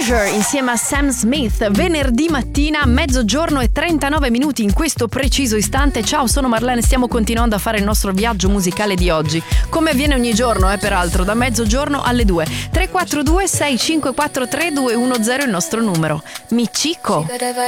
Treasure insieme a Sam Smith, venerdì mattina, mezzogiorno e 39 minuti in questo preciso istante. Ciao, sono Marlene, stiamo continuando a fare il nostro viaggio musicale di oggi, come avviene ogni giorno, peraltro, da mezzogiorno alle 2. 342 6543 210 il nostro numero. Mi cico.